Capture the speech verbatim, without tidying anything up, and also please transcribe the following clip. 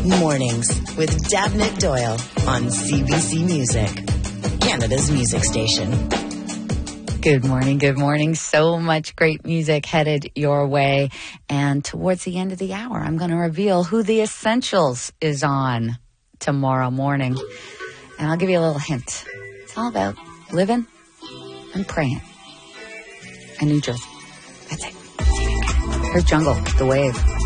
Mornings with Davnit Doyle on C B C Music, Canada's music station. Good morning, good morning. So much great music headed your way. And towards the end of the hour, I'm going to reveal who The Essentials is on tomorrow morning. And I'll give you a little hint. It's all about living and praying. And New Jersey. That's it. See you again. Here's Jungle, The Wave.